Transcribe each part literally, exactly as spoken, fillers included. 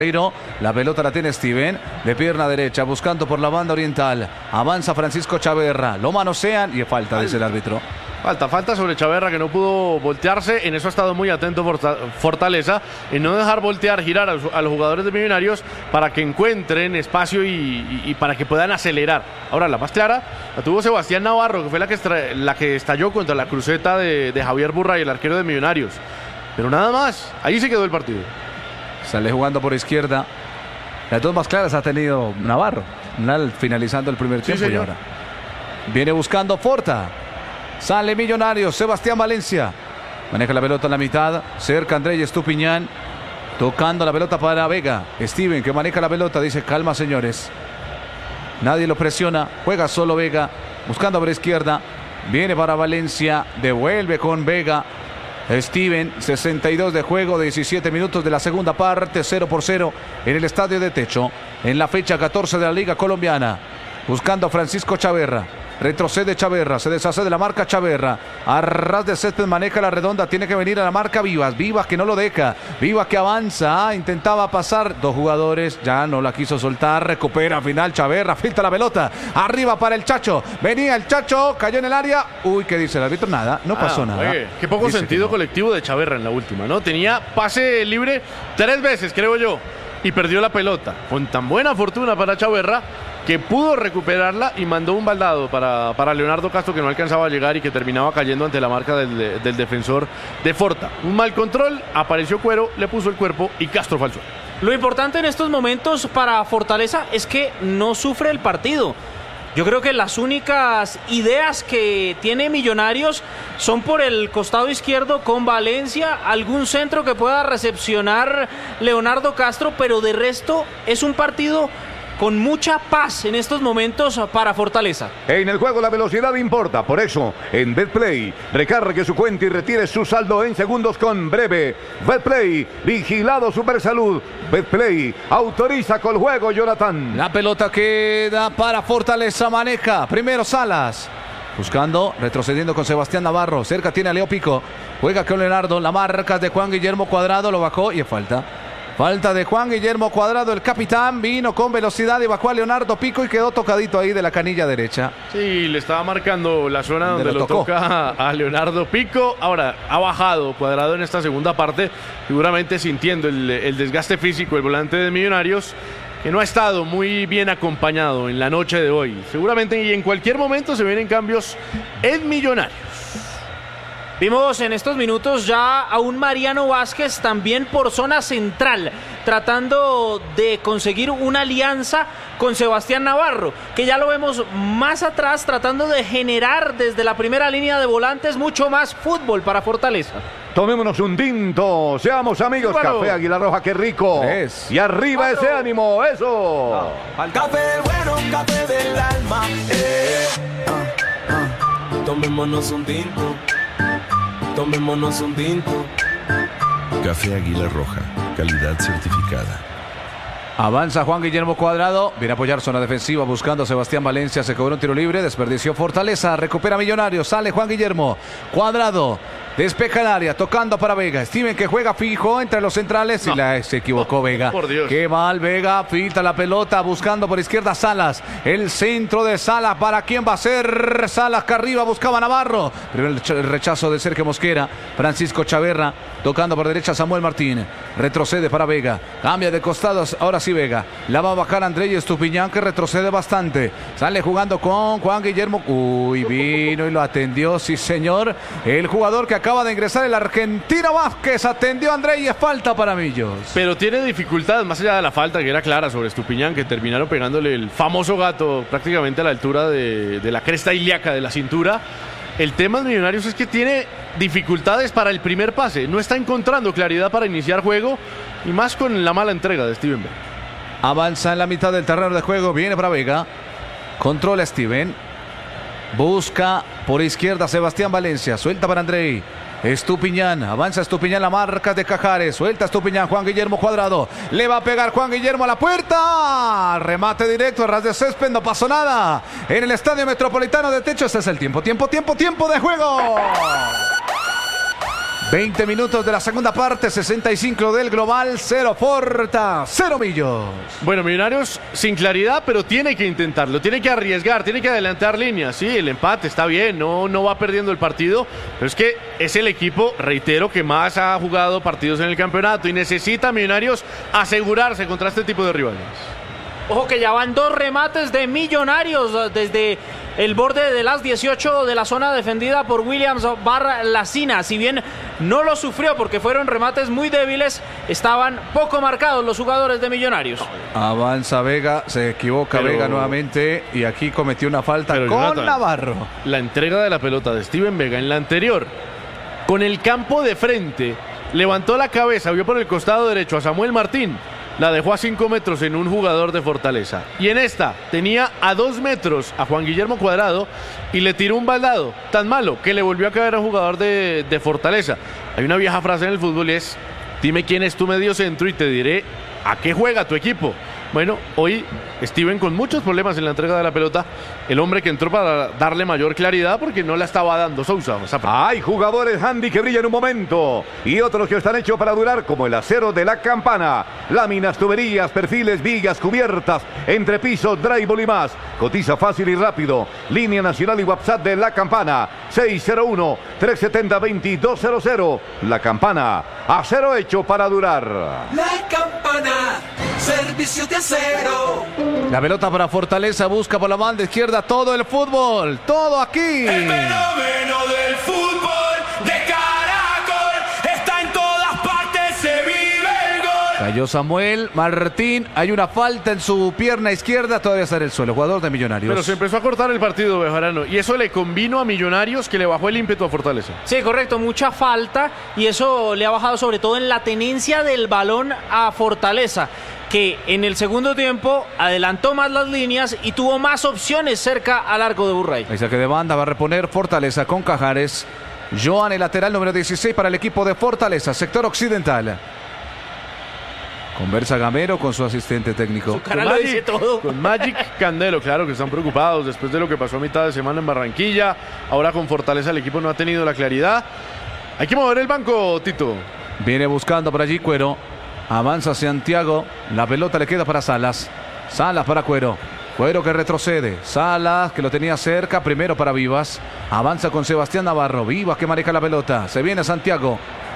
La pelota la tiene Steven, de pierna derecha, buscando por la banda oriental. Avanza Francisco Chaverra, lo manosean y falta, dice el árbitro. Falta, falta sobre Chaverra, que no pudo voltearse. En eso ha estado muy atento Fortaleza, en no dejar voltear, girar a los, a los jugadores de Millonarios para que encuentren espacio y, y, y para que puedan acelerar. Ahora, la más clara la tuvo Sebastián Navarro, que fue la que, estra, la que estalló contra la cruceta de, de Javier Burray, el arquero de Millonarios. Pero nada más, ahí se quedó el partido. Sale jugando por izquierda. Las dos más claras ha tenido Navarro, finalizando el primer tiempo. Sí, y ahora viene buscando Forta. Sale Millonarios, Sebastián Valencia. Maneja la pelota en la mitad. Cerca Andrés Estupiñán. Tocando la pelota para Vega. Steven, que maneja la pelota, dice: calma, señores. Nadie lo presiona. Juega solo Vega. Buscando por izquierda. Viene para Valencia. Devuelve con Vega. Steven, sesenta y dos de juego, diecisiete minutos de la segunda parte, cero por cero en el estadio de Techo, en la fecha catorce de la Liga Colombiana. Buscando a Francisco Chaverra. Retrocede Chaverra, se deshace de la marca Chaverra. A ras de césped maneja la redonda, tiene que venir a la marca Vivas. Vivas que no lo deja, Vivas que avanza, ah, intentaba pasar. Dos jugadores, ya no la quiso soltar. Recupera al final Chaverra, filtra la pelota. Arriba para el Chacho, venía el Chacho, cayó en el área. Uy, ¿qué dice el árbitro? Nada, no pasó ah, nada. Oye, qué poco dice sentido no. colectivo de Chaverra en la última, ¿no? Tenía pase libre tres veces, creo yo, y perdió la pelota. Con tan buena fortuna para Chaverra, que pudo recuperarla y mandó un baldado para, para Leonardo Castro, que no alcanzaba a llegar y que terminaba cayendo ante la marca del, del defensor de Forta. Un mal control, apareció Cuero, le puso el cuerpo y Castro falsó. Lo importante en estos momentos para Fortaleza es que no sufre el partido. Yo creo que las únicas ideas que tiene Millonarios son por el costado izquierdo con Valencia, algún centro que pueda recepcionar Leonardo Castro, pero de resto es un partido con mucha paz en estos momentos para Fortaleza. En el juego la velocidad importa, por eso en Betplay recargue su cuenta y retire su saldo en segundos con Breve. Betplay, vigilado Supersalud. Betplay, autoriza con el juego, Jonathan. La pelota queda para Fortaleza, maneja primero Salas. Buscando, retrocediendo con Sebastián Navarro. Cerca tiene a Leo Pico. Juega con Leonardo. La marca de Juan Guillermo Cuadrado. Lo bajó y es falta. Falta de Juan Guillermo Cuadrado, el capitán. Vino con velocidad y bajó a Leonardo Pico y quedó tocadito ahí de la canilla derecha. Sí, le estaba marcando la zona donde, donde lo, lo toca a Leonardo Pico. Ahora, ha bajado Cuadrado en esta segunda parte, seguramente sintiendo el, el desgaste físico, el volante de Millonarios, que no ha estado muy bien acompañado en la noche de hoy. Seguramente y en cualquier momento se vienen cambios en Millonarios. Vimos en estos minutos ya a un Mariano Vázquez también por zona central, tratando de conseguir una alianza con Sebastián Navarro, que ya lo vemos más atrás, tratando de generar desde la primera línea de volantes mucho más fútbol para Fortaleza. Tomémonos un tinto, seamos amigos. Bueno. Café Águila Roja, qué rico. Es. Y arriba Cuatro. Ese ánimo, eso. No. Café bueno, café del alma. Eh. Uh, uh. Tomémonos un tinto. Tomémonos un tinto. Café Águila Roja, calidad certificada. Avanza Juan Guillermo Cuadrado, viene a apoyar zona defensiva buscando a Sebastián Valencia, se cobró un tiro libre, desperdició Fortaleza, recupera Millonarios, sale Juan Guillermo Cuadrado, despeja el área, tocando para Vega. Steven que juega fijo entre los centrales no. y la, se equivocó oh, Vega. Por Dios. Qué mal Vega, filtra la pelota buscando por izquierda Salas. El centro de Salas, ¿para quién va a ser? Salas que arriba buscaba Navarro. Primero el rechazo de Sergio Mosquera. Francisco Chaverra tocando por derecha Samuel Martín. Retrocede para Vega. Cambia de costados. Ahora sí Vega. La va a bajar Andrés Estupiñán, que retrocede bastante. Sale jugando con Juan Guillermo. Uy, vino y lo atendió. Sí, señor. El jugador que acaba de ingresar, el argentino Vázquez, atendió a Andrés y es falta para Millos. Pero tiene dificultades, más allá de la falta que era clara sobre Estupiñán, que terminaron pegándole el famoso gato prácticamente a la altura de, de la cresta ilíaca de la cintura. El tema de Millonarios es que tiene dificultades para el primer pase. No está encontrando claridad para iniciar juego, y más con la mala entrega de Steven Vega. Avanza en la mitad del terreno de juego, viene para Vega. Controla Steven. Busca por izquierda Sebastián Valencia. Suelta para Andrei. Estupiñán, avanza Estupiñán, la marca de Cajares, suelta Estupiñán, Juan Guillermo Cuadrado, le va a pegar Juan Guillermo a la puerta, remate directo, a ras de césped, no pasó nada, en el Estadio Metropolitano de Techo. Este es el tiempo, tiempo, tiempo, tiempo de juego. veinte minutos de la segunda parte, sesenta y cinco del global, cero Forta, cero Millos. Bueno, Millonarios sin claridad, pero tiene que intentarlo, tiene que arriesgar, tiene que adelantar líneas. Sí, el empate está bien, no, no va perdiendo el partido, pero es que es el equipo, reitero, que más ha jugado partidos en el campeonato y necesita Millonarios asegurarse contra este tipo de rivales. Ojo que ya van dos remates de Millonarios desde el borde de las dieciocho de la zona defendida por Williams Barracina. Si bien no lo sufrió porque fueron remates muy débiles, estaban poco marcados los jugadores de Millonarios. Avanza Vega, se equivoca Pero- Vega nuevamente y aquí cometió una falta Pero, con Jonathan, Navarro. La entrega de la pelota de Steven Vega en la anterior, con el campo de frente, levantó la cabeza, vio por el costado derecho a Samuel Martín, la dejó a cinco metros en un jugador de Fortaleza. Y en esta tenía a dos metros a Juan Guillermo Cuadrado y le tiró un baldado tan malo que le volvió a caer a un jugador de, de Fortaleza. Hay una vieja frase en el fútbol y es: dime quién es tu medio centro y te diré a qué juega tu equipo. Bueno, hoy Steven con muchos problemas en la entrega de la pelota, el hombre que entró para darle mayor claridad porque no la estaba dando Sousa. Hay jugadores handy que brillan un momento y otros que están hechos para durar, como el acero de la Campana. Láminas, tuberías, perfiles, vigas, cubiertas, entrepiso, drywall y más. Cotiza fácil y rápido. Línea nacional y WhatsApp de La Campana, seis cero uno, tres siete cero, dos dos cero cero. La Campana, acero hecho para durar. La Campana, servicio de acero. La pelota para Fortaleza, busca por la banda izquierda todo el fútbol, todo aquí. El fenómeno del fútbol de Caracol está en todas partes, se vive el gol. Cayó Samuel Martín, hay una falta en su pierna izquierda, todavía está en el suelo, jugador de Millonarios. Pero se empezó a cortar el partido, Bejarano, y eso le convino a Millonarios, que le bajó el ímpetu a Fortaleza. Sí, correcto, mucha falta y eso le ha bajado sobre todo en la tenencia del balón a Fortaleza, que en el segundo tiempo adelantó más las líneas y tuvo más opciones cerca al arco de Burray. Ahí saque de banda, va a reponer Fortaleza con Cajares. Joan, el lateral número dieciséis para el equipo de Fortaleza, sector occidental. Conversa Gamero con su asistente técnico. Su cara lo dice todo. Con Magic Candelo, claro que están preocupados después de lo que pasó a mitad de semana en Barranquilla. Ahora con Fortaleza el equipo no ha tenido la claridad. Hay que mover el banco, Tito. Viene buscando por allí Cuero. Avanza Santiago. La pelota le queda para Salas. Salas para Cuero. Cuero que retrocede. Salas que lo tenía cerca. Primero para Vivas. Avanza con Sebastián Navarro. Vivas que maneja la pelota. Se viene Santiago.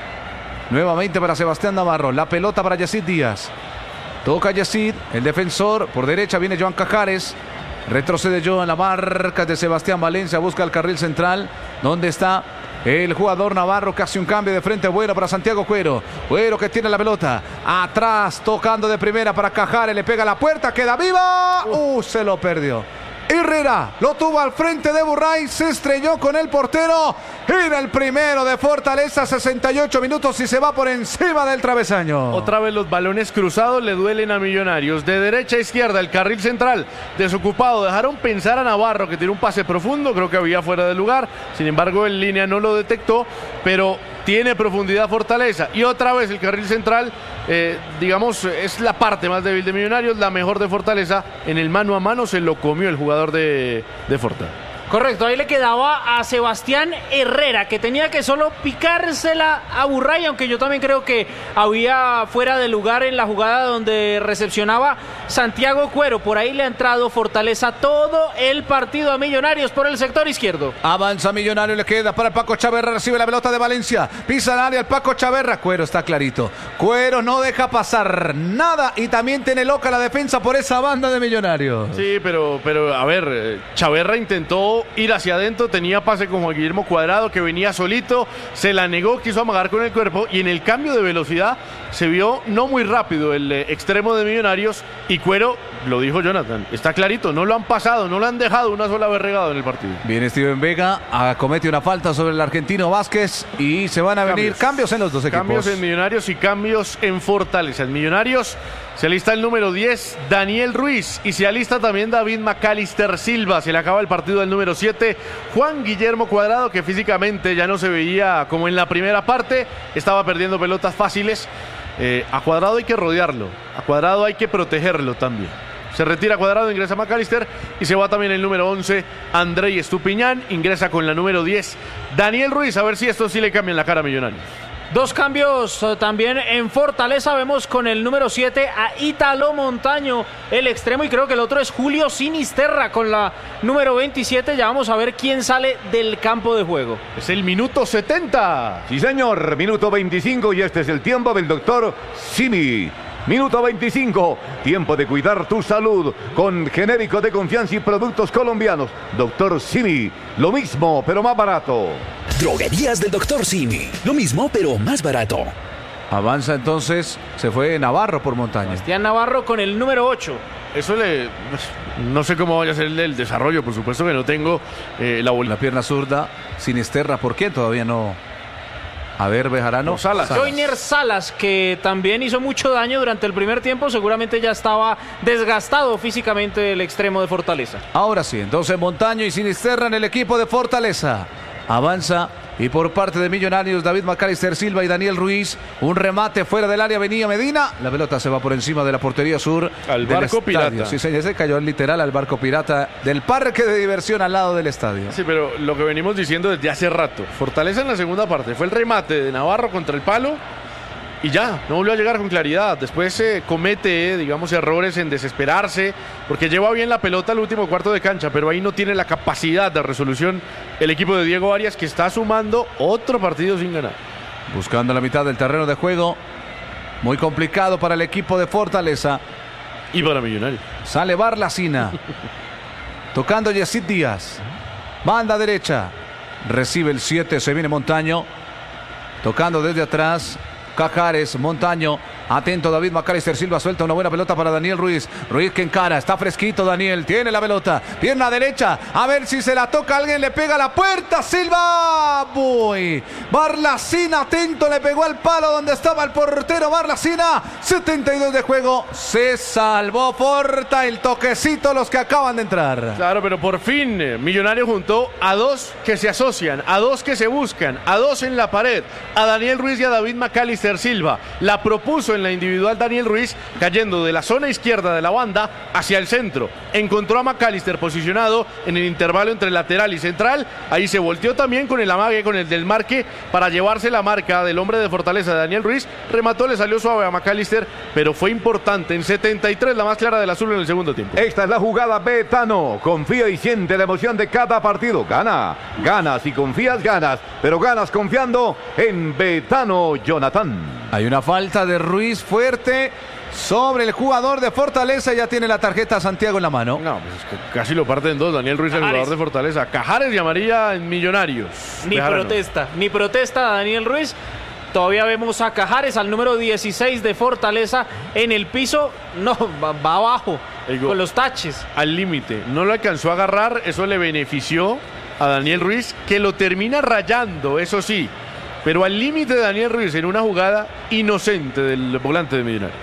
Nuevamente para Sebastián Navarro. La pelota para Yacid Díaz. Toca Yacid. El defensor. Por derecha viene Joan Cajares. Retrocede Joan. La marca de Sebastián Valencia. Busca el carril central. ¿Dónde está el jugador Navarro, que hace un cambio de frente bueno para Santiago Cuero? Cuero que tiene la pelota atrás, tocando de primera para Cajares, le pega a la puerta, queda viva. Uh, se lo perdió. Herrera lo tuvo al frente de Burray, se estrelló con el portero. Era el primero de Fortaleza, sesenta y ocho minutos y se va por encima del travesaño. Otra vez los balones cruzados le duelen a Millonarios. De derecha a izquierda, el carril central desocupado. Dejaron pensar a Navarro, que tiró un pase profundo, creo que había fuera de lugar. Sin embargo, en línea no lo detectó, pero tiene profundidad Fortaleza. Y otra vez el carril central, eh, digamos, es la parte más débil de Millonarios, la mejor de Fortaleza. En el mano a mano se lo comió el jugador de, de Forta. Correcto, ahí le quedaba a Sebastián Herrera, que tenía que solo picársela a Burray, aunque yo también creo que había fuera de lugar en la jugada donde recepcionaba Santiago Cuero. Por ahí le ha entrado Fortaleza todo el partido a Millonarios por el sector izquierdo. Avanza Millonario, le queda para el Paco Chaverra, recibe la pelota de Valencia, pisa el área el Paco Chaverra. Cuero está clarito, Cuero no deja pasar nada y también tiene loca la defensa por esa banda de Millonarios. Sí, pero, pero a ver, eh, Chaverra intentó ir hacia adentro, tenía pase con Juan Guillermo Cuadrado que venía solito, se la negó, quiso amagar con el cuerpo y en el cambio de velocidad se vio no muy rápido el eh, extremo de Millonarios y Cuero, lo dijo Jonathan, está clarito, no lo han pasado, no lo han dejado una sola vez regado en el partido. Viene Steven Vega, acomete una falta sobre el argentino Vázquez y se van a venir cambios, cambios en los dos equipos. Cambios en Millonarios y cambios en Fortaleza. En Millonarios se alista el número diez, Daniel Ruiz, y se alista también David Macalister Silva. Se le acaba el partido del número siete, Juan Guillermo Cuadrado, que físicamente ya no se veía como en la primera parte, estaba perdiendo pelotas fáciles. Eh, a Cuadrado hay que rodearlo, a Cuadrado hay que protegerlo también. Se retira Cuadrado, ingresa Macalister y se va también el número once, Andrei Estupiñán, ingresa con la número diez, Daniel Ruiz. A ver si esto sí le cambia la cara a Millonarios. Dos cambios eh, también en Fortaleza. Vemos con el número siete a Ítalo Montaño, el extremo, y creo que el otro es Julio Sinisterra con la número veintisiete. Ya vamos a ver quién sale del campo de juego. Es el minuto setenta. Sí, señor, minuto veinticinco y este es el tiempo del doctor Simi. Minuto veinticinco, tiempo de cuidar tu salud con genéricos de confianza y productos colombianos. doctor Simi, lo mismo pero más barato. Droguerías del doctor Simi, lo mismo pero más barato. Avanza entonces, se fue Navarro por Montaño. Sebastián Navarro con el número ocho. Eso le... No sé cómo vaya a ser el, el desarrollo, por supuesto que no tengo eh, la bolita. La pierna zurda, Sinisterra, ¿por quién todavía no? A ver, Bejarano. Salas. Joiner Salas, que también hizo mucho daño durante el primer tiempo, seguramente ya estaba desgastado físicamente el extremo de Fortaleza. Ahora sí, entonces Montaño y Sinisterra en el equipo de Fortaleza. Avanza y por parte de Millonarios, David Macalister Silva y Daniel Ruiz. Un remate fuera del área, venía Medina. La pelota se va por encima de la portería sur. Al del barco estadio. pirata. Sí, señor, se cayó literal al barco pirata del parque de diversión al lado del estadio. Sí, pero lo que venimos diciendo desde hace rato. Fortaleza en la segunda parte. Fue el remate de Navarro contra el palo. Y ya, no volvió a llegar con claridad. Después se eh, comete, eh, digamos, errores en desesperarse, porque lleva bien la pelota al último cuarto de cancha, pero ahí no tiene la capacidad de resolución el equipo de Diego Arias, que está sumando otro partido sin ganar. Buscando la mitad del terreno de juego. Muy complicado para el equipo de Fortaleza. Y para Millonarios. Sale Barlacina. Tocando Yesid Díaz. Banda derecha. Recibe el siete, se viene Montaño. Tocando desde atrás. Cajares, Montaño, atento David Macalister Silva, suelta una buena pelota para Daniel Ruiz. Ruiz que encara, está fresquito Daniel, tiene la pelota, pierna derecha, a ver si se la toca alguien, le pega a la puerta, Silva, ¡Uy! Barlacina, atento, le pegó al palo donde estaba el portero Barlacina. setenta y dos de juego, se salvó Forta, el toquecito los que acaban de entrar. Claro, pero por fin eh, Millonario juntó a dos que se asocian, a dos que se buscan, a dos en la pared, a Daniel Ruiz y a David Macalister Silva. La propuso en la individual Daniel Ruiz, cayendo de la zona izquierda de la banda hacia el centro. Encontró a Macalister posicionado en el intervalo entre lateral y central. Ahí se volteó también con el amague, con el del marque, para llevarse la marca del hombre de Fortaleza, de Daniel Ruiz. Remató, le salió suave a Macalister, pero fue importante. En setenta y tres, la más clara del azul en el segundo tiempo. Esta es la jugada Betano. Confía y siente la emoción de cada partido. Gana, ganas y confías, ganas. Pero ganas confiando en Betano, Jonathan. Hay una falta de Ruiz fuerte sobre el jugador de Fortaleza. Ya tiene la tarjeta Santiago en la mano. No, pues es que casi lo parten dos. Daniel Ruiz, el jugador de Fortaleza. Cajares y amarilla en Millonarios. Ni Bejarano. protesta, ni protesta Daniel Ruiz. Todavía vemos a Cajares, al número dieciséis de Fortaleza, en el piso. No, va, va abajo, Digo, con los taches. Al límite. No lo alcanzó a agarrar. Eso le benefició a Daniel Ruiz, que lo termina rayando, eso sí. Pero al límite de Daniel Ruiz en una jugada inocente del volante de Millonarios.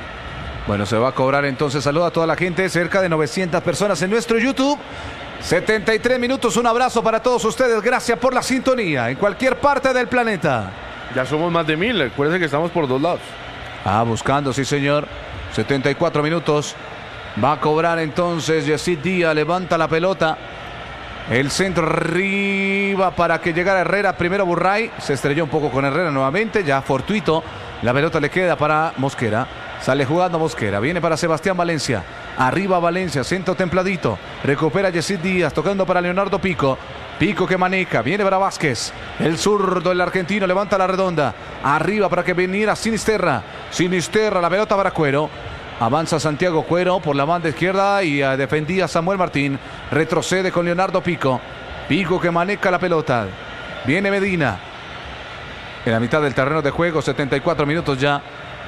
Bueno, se va a cobrar entonces. Saluda a toda la gente, cerca de novecientas personas en nuestro YouTube. setenta y tres minutos, un abrazo para todos ustedes. Gracias por la sintonía en cualquier parte del planeta. Ya somos más de mil, acuérdense que estamos por dos lados. Ah, buscando, sí señor. setenta y cuatro minutos. Va a cobrar entonces Yesid Díaz, levanta la pelota. El centro arriba para que llegara Herrera. Primero Burray, se estrelló un poco con Herrera nuevamente, ya fortuito. La pelota le queda para Mosquera. Sale jugando Mosquera, viene para Sebastián Valencia. Arriba Valencia, centro templadito. Recupera Yesid Díaz, tocando para Leonardo Pico. Pico que maneja, viene para Vázquez. El zurdo, el argentino, levanta la redonda. Arriba para que viniera Sinisterra. Sinisterra, la pelota para Cuero. Avanza Santiago Cuero por la banda izquierda y uh, defendía Samuel Martín. Retrocede con Leonardo Pico. Pico que maneja la pelota. Viene Medina. En la mitad del terreno de juego, setenta y cuatro minutos ya.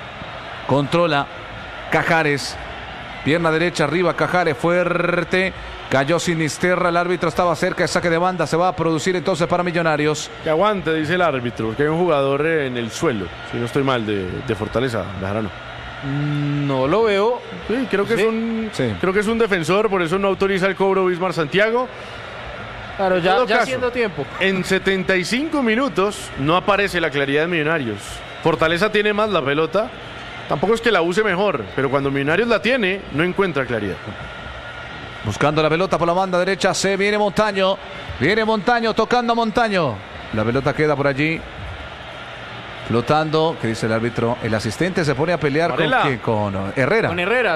Controla Cajares. Pierna derecha arriba, Cajares fuerte. Cayó Sinisterra, el árbitro estaba cerca de saque de banda. Se va a producir entonces para Millonarios. Que aguante, dice el árbitro, que hay un jugador en el suelo, si no estoy mal, de, de Fortaleza, Bejarano. No lo veo. Sí, creo que ¿Sí? es un Sí. creo que es un defensor, por eso no autoriza el cobro Bismar Santiago. Claro, En ya, todo ya caso, haciendo tiempo. En setenta y cinco minutos no aparece la claridad de Millonarios. Fortaleza tiene más la pelota. Tampoco es que la use mejor, pero cuando Millonarios la tiene, no encuentra claridad. Buscando la pelota por la banda derecha, se viene Montaño. Viene Montaño, tocando a Montaño. La pelota queda por allí. Flotando, que dice el árbitro, el asistente se pone a pelear con, Varela. ¿quién? Con Herrera. Con Herrera.